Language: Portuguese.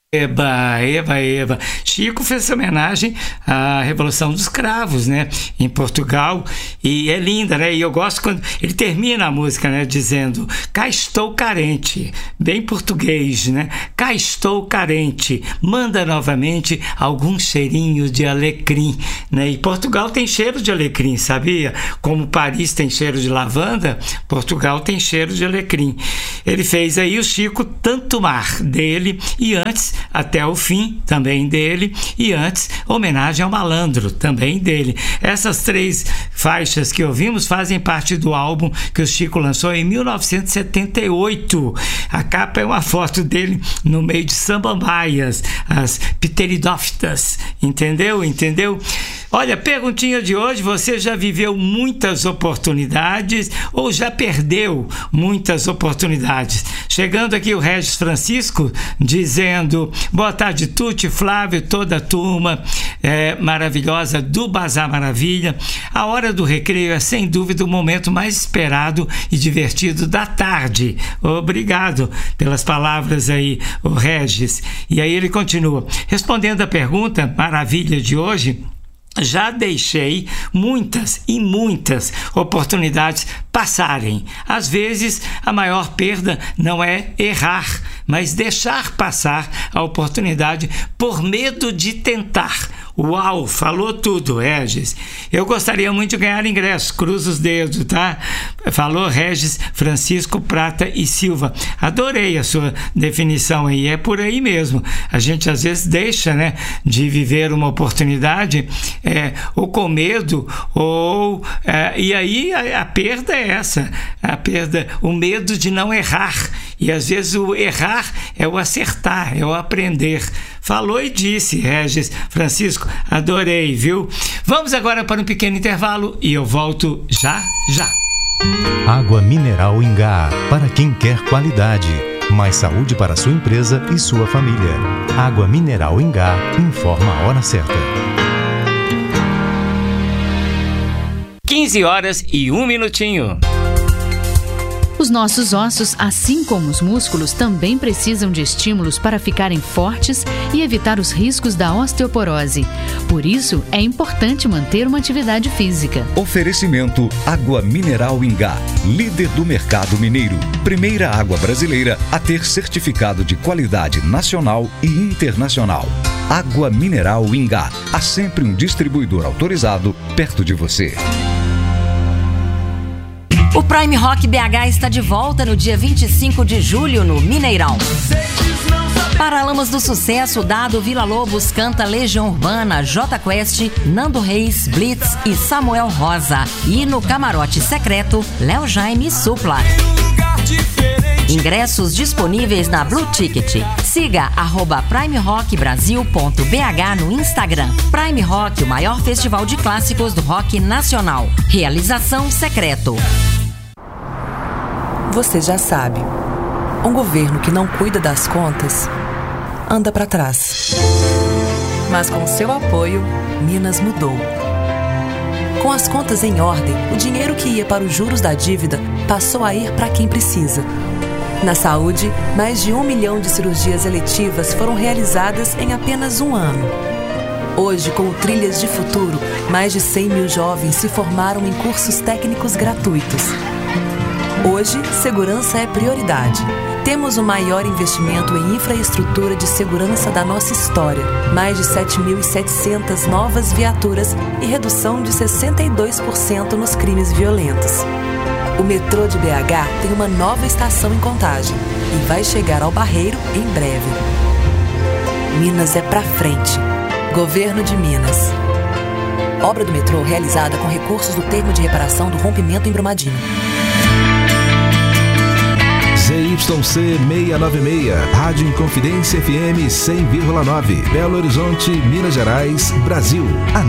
Eba, eba, eba. Chico fez homenagem à Revolução dos Cravos, né? Em Portugal. E é linda, né? E eu gosto quando ele termina a música, né? Dizendo: cá estou carente. Bem português, né? Cá estou carente. Manda novamente algum cheirinho de alecrim, né? E Portugal tem cheiro de alecrim, sabia? Como Paris tem cheiro de lavanda, Portugal tem cheiro de alecrim. Ele fez aí o Chico Tanto Mar dele, e antes Até o Fim, também dele, e antes Homenagem ao Malandro, também dele. Essas três faixas que ouvimos fazem parte do álbum que o Chico lançou em 1978. A capa é uma foto dele no meio de sambambaias, as pteridófitas, entendeu? Olha, perguntinha de hoje: você já viveu muitas oportunidades ou já perdeu muitas oportunidades? Chegando aqui o Regis Francisco dizendo: boa tarde, Tuti, Flávio, toda a turma maravilhosa do Bazar Maravilha. A hora do recreio é sem dúvida o momento mais esperado e divertido da tarde. Obrigado pelas palavras aí, o Regis. E aí ele continua respondendo a pergunta maravilha de hoje. Já deixei muitas e muitas oportunidades passarem. Às vezes, a maior perda não é errar, mas deixar passar a oportunidade por medo de tentar. Uau, falou tudo, Regis. Eu gostaria muito de ganhar ingresso, cruza os dedos, tá? Falou Regis Francisco Prata e Silva. Adorei a sua definição aí, é por aí mesmo. A gente às vezes deixa, né, de viver uma oportunidade ou com medo, e aí a perda é essa, a perda, o medo de não errar. E às vezes o errar é o acertar, é o aprender. Falou e disse, Regis Francisco, adorei, viu? Vamos agora para um pequeno intervalo e eu volto já. Água mineral Ingá, para quem quer qualidade. Mais saúde para sua empresa e sua família. Água mineral Ingá, informa a hora certa. 15h01. Os nossos ossos, assim como os músculos, também precisam de estímulos para ficarem fortes e evitar os riscos da osteoporose. Por isso, é importante manter uma atividade física. Oferecimento Água Mineral Ingá, líder do mercado mineiro. Primeira água brasileira a ter certificado de qualidade nacional e internacional. Água Mineral Ingá. Há sempre um distribuidor autorizado perto de você. O Prime Rock BH está de volta no dia 25 de julho no Mineirão. Paralamas do Sucesso, Dado Vila Lobos canta Legião Urbana, J Quest, Nando Reis, Blitz e Samuel Rosa. E no camarote secreto, Léo Jaime e Supla. Ingressos disponíveis na Blue Ticket. Siga @primerockbrasil.bh no Instagram. Prime Rock, o maior festival de clássicos do rock nacional. Realização Secreto. Você já sabe, um governo que não cuida das contas anda para trás. Mas com seu apoio, Minas mudou. Com as contas em ordem, o dinheiro que ia para os juros da dívida passou a ir para quem precisa. Na saúde, mais de 1 milhão de cirurgias eletivas foram realizadas em apenas um ano. Hoje, com o Trilhas de Futuro, mais de 100 mil jovens se formaram em cursos técnicos gratuitos. Hoje, segurança é prioridade. Temos o maior investimento em infraestrutura de segurança da nossa história. Mais de 7.700 novas viaturas e redução de 62% nos crimes violentos. O metrô de BH tem uma nova estação em Contagem e vai chegar ao Barreiro em breve. Minas é pra frente. Governo de Minas. Obra do metrô realizada com recursos do termo de reparação do rompimento em Brumadinho. ZYC 696, Rádio Inconfidência FM 100,9, Belo Horizonte, Minas Gerais, Brasil.